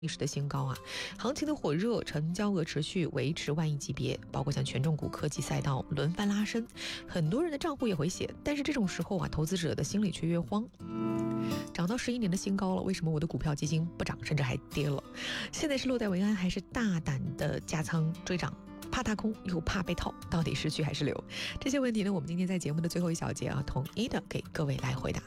历史的新高啊，行情的火热，成交额持续维持万亿级别，包括像权重股、科技赛道轮番拉升，很多人的账户也回血。但是这种时候啊，投资者的心里却越慌。涨到11年的新高了，为什么我的股票基金不涨，甚至还跌了？现在是落袋为安，还是大胆的加仓追涨？怕踏空又怕被套，到底是去还是留？这些问题呢，我们今天在节目的最后一小节啊，统一的给各位来回答。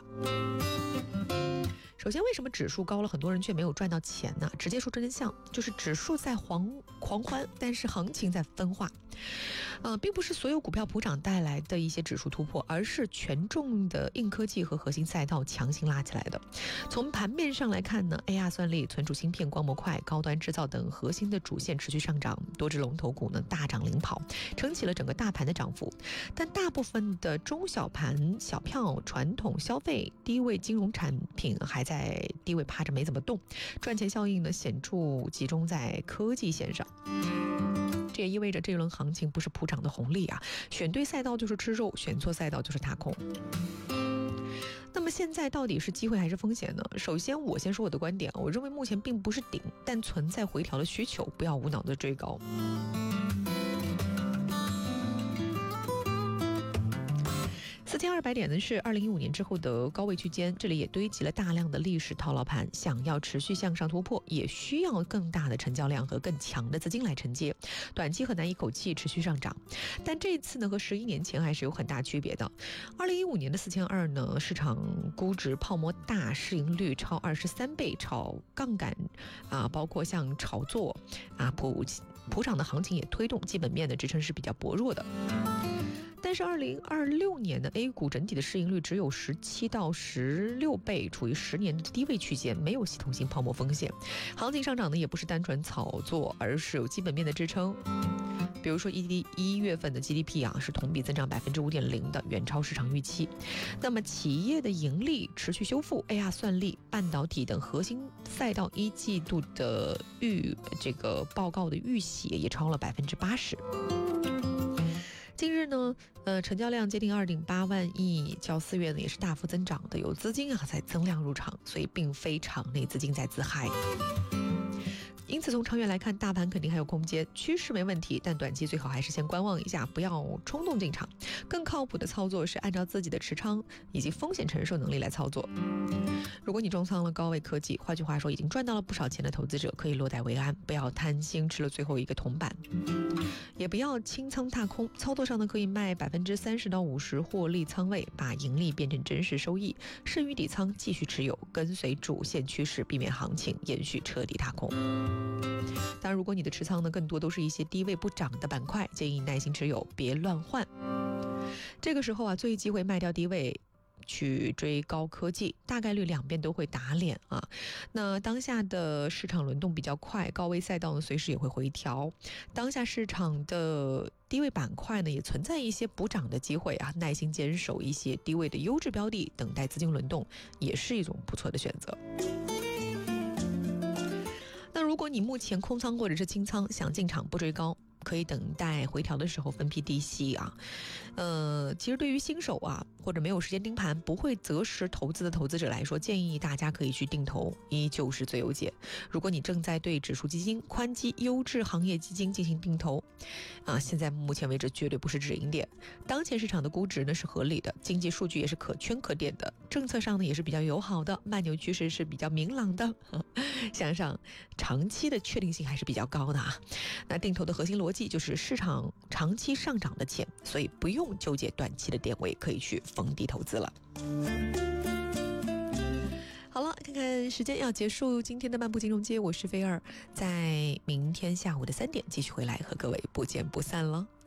首先，为什么指数高了，很多人却没有赚到钱呢？直接说真相，就是指数在狂欢，但是行情在分化。并不是所有股票普涨带来的一些指数突破，而是权重的硬科技和核心赛道强行拉起来的。从盘面上来看呢 ，AR 算力、存储芯片、光模块、高端制造等核心的主线持续上涨，多只龙头股呢大涨领跑，撑起了整个大盘的涨幅。但大部分的中小盘、小票、传统消费、低位金融产品还在低位趴着没怎么动，赚钱效应呢显著集中在科技线上。这也意味着这一轮行情不是普涨的红利啊，选对赛道就是吃肉，选错赛道就是踏空。那么现在到底是机会还是风险呢？首先我先说我的观点，我认为目前并不是顶，但存在回调的需求，不要无脑的追高。4200点呢是2015年之后的高位区间，这里也堆积了大量的历史套牢盘，想要持续向上突破，也需要更大的成交量和更强的资金来承接，短期很难一口气持续上涨。但这次呢和11年前还是有很大区别的。2015年的4200呢，市场估值泡沫大，市盈率超23倍，炒杠杆包括像炒作普涨的行情也推动基本面的支撑是比较薄弱的。但是2026年的 A 股整体的市盈率只有17到16倍，处于10年的低位区间，没有系统性泡沫风险。行情上涨呢也不是单纯炒作，而是有基本面的支撑。比如说1月份的 GDP 是同比增长5.0%的，远超市场预期。那么企业的盈利持续修复 ，AR 算力、半导体等核心赛道1季度的报告的预喜也超了80%。近日呢，成交量接近2.8万亿，较4月呢也是大幅增长的，有资金在增量入场，所以并非场内资金在自嗨。因此从长远来看，大盘肯定还有空间，趋势没问题，但短期最好还是先观望一下，不要冲动进场。更靠谱的操作是按照自己的持仓以及风险承受能力来操作。如果你重仓了高位科技，换句话说已经赚到了不少钱的投资者，可以落袋为安，不要贪心吃了最后一个铜板，也不要清仓踏空。操作上呢，可以卖30%到50%获利仓位，把盈利变成真实收益，剩余底仓继续持有，跟随主线趋势，避免行情延续彻底踏空。当然，如果你的持仓呢更多都是一些低位不涨的板块，建议耐心持有，别乱换。这个时候最忌讳卖掉低位去追高科技，大概率两边都会打脸啊。那当下的市场轮动比较快，高位赛道呢随时也会回调。当下市场的低位板块呢也存在一些补涨的机会耐心坚守一些低位的优质标的，等待资金轮动也是一种不错的选择。那如果你目前空仓或者是清仓，想进场不追高，可以等待回调的时候分批低吸其实对于新手或者没有时间盯盘，不会择时投资的投资者来说，建议大家可以去定投，依旧是最优解。如果你正在对指数基金、宽基、优质行业基金进行定投现在目前为止绝对不是止盈点。当前市场的估值呢是合理的，经济数据也是可圈可点的，政策上呢也是比较友好的，慢牛趋势是比较明朗的，想想长期的确定性还是比较高的那定投的核心逻辑就是市场长期上涨的钱，所以不用纠结短期的点位，可以去逢低投资了。好了，看看时间要结束今天的漫步金融街，我是菲儿，在明天下午的3点继续回来和各位不见不散了。